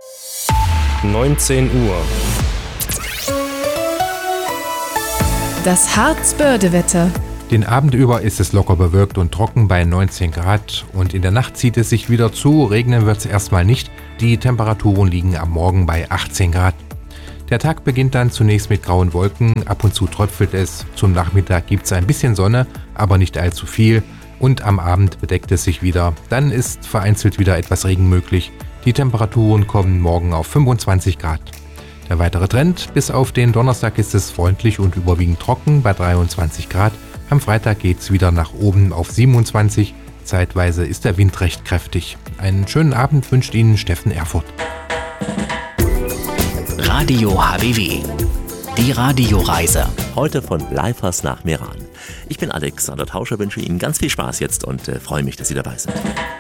19 Uhr. Das Harzbörde-Wetter. Den Abend über ist es locker bewölkt und trocken bei 19 Grad und in der Nacht zieht es sich wieder zu. Regnen wird es erstmal nicht. Die Temperaturen liegen am Morgen bei 18 Grad. Der Tag beginnt dann zunächst mit grauen Wolken. Ab und zu tröpfelt es. Zum Nachmittag gibt es ein bisschen Sonne, aber nicht allzu viel. Und am Abend bedeckt es sich wieder. Dann ist vereinzelt wieder etwas Regen möglich. Die Temperaturen kommen morgen auf 25 Grad. Der weitere Trend: bis auf den Donnerstag ist es freundlich und überwiegend trocken bei 23 Grad. Am Freitag geht's wieder nach oben auf 27. Zeitweise ist der Wind recht kräftig. Einen schönen Abend wünscht Ihnen Steffen Erfurt. Radio HBW. Die Radioreise. Heute von Leifers nach Meran. Ich bin Alexander Tauscher, wünsche Ihnen ganz viel Spaß jetzt und freue mich, dass Sie dabei sind.